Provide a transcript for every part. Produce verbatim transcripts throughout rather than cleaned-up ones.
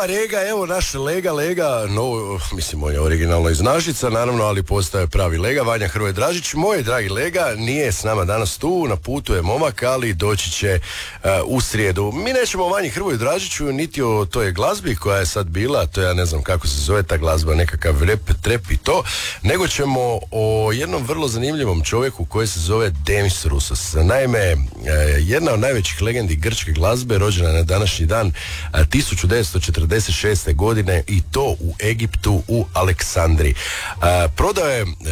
Rega, evo naš Lega, Lega, no, mislim on je originalno iz Našica, naravno, ali postaje pravi Lega, Vanja Hrvoje Dražić, moj dragi Lega, nije s nama danas tu, na putu je momak, ali doći će uh, u srijedu. Mi nećemo o Vanji Hrvoju Dražiću, niti o toj glazbi koja je sad bila, to ja ne znam kako se zove ta glazba, nekakav rep, trep i to, nego ćemo o jednom vrlo zanimljivom čovjeku koji se zove Demis Roussos. Naime, uh, jedna od najvećih legendi grčke glazbe, rođena na današnji dan uh, tisuću devetsto četrdeset šeste. godine i to u Egiptu u Aleksandriji. Uh, prodao je um,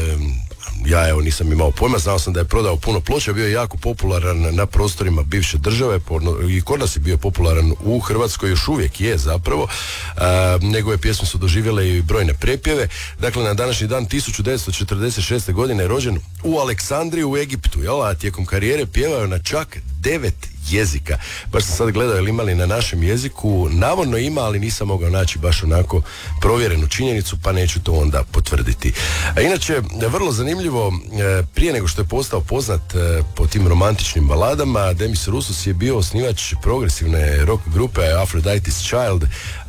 ja evo nisam imao pojma, znao sam da je prodao puno ploča, bio je jako popularan na prostorima bivše države i kod nas je bio popularan u Hrvatskoj, još uvijek je zapravo. Uh, njegove pjesme su doživjele i brojne prepjeve. Dakle, na današnji dan tisuću devetsto četrdeset šeste. godine je rođen u Aleksandriji u Egiptu, jel? A tijekom karijere pjevao je na čak devet jezika. Baš sam sad gledao je li imali na našem jeziku, navodno ima, ali nisam mogao naći baš onako provjerenu činjenicu, pa neću to onda potvrditi. A inače, vrlo zanimljivo, prije nego što je postao poznat po tim romantičnim baladama, Demis Roussos je bio osnivač progresivne rock grupe Aphrodite's Child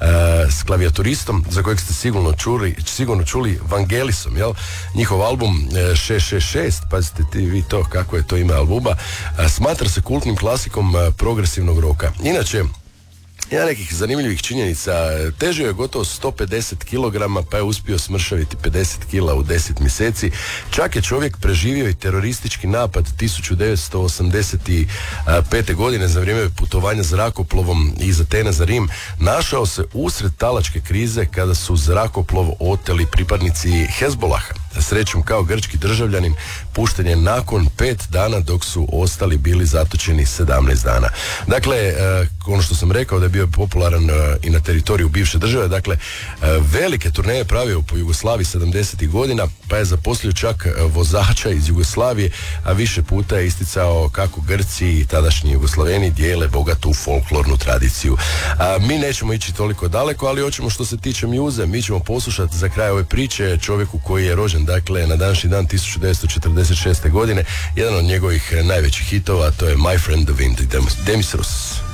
s klavijaturistom, za kojeg ste sigurno čuli, sigurno čuli Vangelisom, jel? Njihov album šest šest šest, pazite ti vi to, kako je to ime albuma, smatra se kultnim klasikom progresivnog roka. Inače, ima nekih zanimljivih činjenica. Težio je gotovo sto pedeset kilograma, pa je uspio smršaviti pedeset kila u deset mjeseci. Čak je čovjek preživio i teroristički napad tisuću devetsto osamdeset pete. godine za vrijeme putovanja zrakoplovom iz Atena za Rim. Našao se usred talačke krize kada su zrakoplov oteli pripadnici Hezbolaha. Srećom, kao grčki državljanin pušten je nakon pet dana, dok su ostali bili zatočeni sedamnaest dana. Dakle, eh, ono što sam rekao da je bio popularan eh, i na teritoriju bivše države, dakle, eh, velike turneje pravio po Jugoslaviji sedamdesetih godina, pa je zaposlio čak eh, vozača iz Jugoslavije, a više puta je isticao kako Grci i tadašnji Jugoslaveni dijele bogatu folklornu tradiciju. A, mi nećemo ići toliko daleko, ali hoćemo što se tiče mjuze, mi ćemo poslušati za kraj ove priče čovjeku koji je rođen, dakle, na današnji dan tisuću devetsto četrdeset šeste. godine, jedan od njegovih najvećih hitova, to je My Friend the Wind, Demis Roussos.